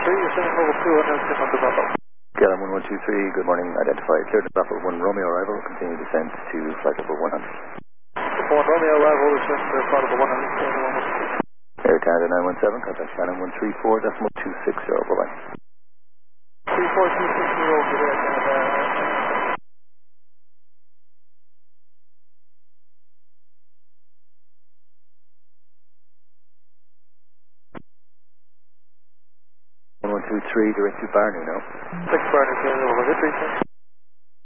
you're sending over 200 on the Buffalo. KLM 1123, good morning, identified. Cleared to Buffalo 1 Romeo arrival, continue descent to flight level 100. 1 Romeo arrival, descent to flight level 100. Air Canada 917, contact Shannon 134.260, bye-bye. 34260, good Air Canada. One 123, direct to Barney now. 6 Barney, over, good reason.